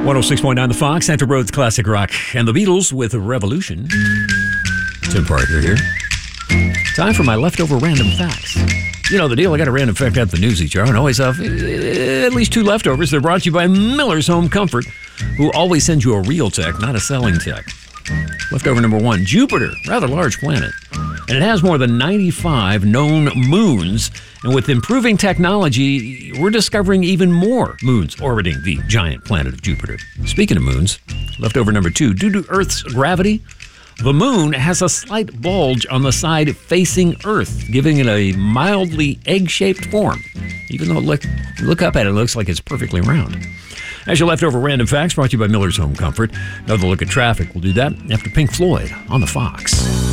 106.9 The Fox, Andrew Rhodes Classic Rock, and the Beatles with Revolution. Tim Parker here. Time for my leftover random facts. You know the deal, I got a random fact at the Newsy Jar and always have at least two leftovers. They're brought to you by Miller's Home Comfort, who always sends you a real tech, not a selling tech. Leftover number one, Jupiter, rather large planet. And it has more than 95 known moons. And with improving technology, we're discovering even more moons orbiting the giant planet of Jupiter. Speaking of moons, leftover number two, due to Earth's gravity, the moon has a slight bulge on the side facing Earth, giving it a mildly egg-shaped form. Even though look up at it, it looks like it's perfectly round. As your leftover random facts, brought to you by Miller's Home Comfort. Another look at traffic. We'll do that after Pink Floyd on the Fox.